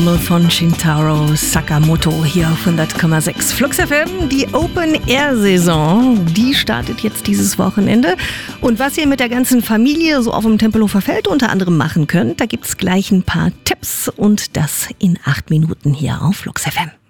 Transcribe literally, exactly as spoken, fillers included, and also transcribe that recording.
Von Shintaro Sakamoto hier auf hundert Komma sechs Flux F M. Die Open-Air-Saison, die startet jetzt dieses Wochenende. Und was ihr mit der ganzen Familie so auf dem Tempelhofer Feld unter anderem machen könnt, da gibt es gleich ein paar Tipps und das in acht Minuten hier auf Flux F M.